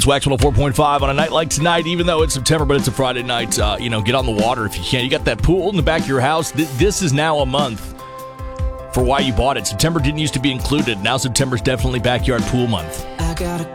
It's Wax 104.5 on a night like tonight, even though it's September, but it's a Friday night. Get on the water if you can. You got that pool in the back of your house. This is now a month for why you bought it. September didn't used to be included. Now September's definitely backyard pool month. I got a